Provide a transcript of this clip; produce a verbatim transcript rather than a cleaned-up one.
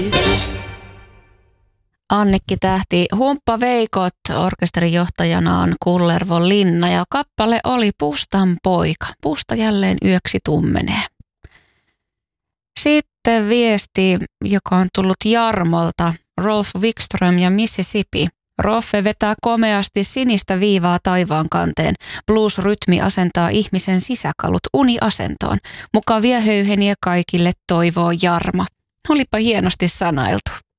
Annikki Tähti, Humppa Veikot, orkesterin johtajana on Kullervon Linna ja kappale oli Pustan poika. Pusta jälleen yöksi tummenee. Sitten viesti, joka on tullut Jarmolta, Rolf Wikström ja Mississippi. Roffe vetää komeasti sinistä viivaa taivaan kanteen. Blues-rytmi asentaa ihmisen sisäkalut uniasentoon. Mukavia höyheniä kaikille toivoo Jarmo. Olipa hienosti sanailtu.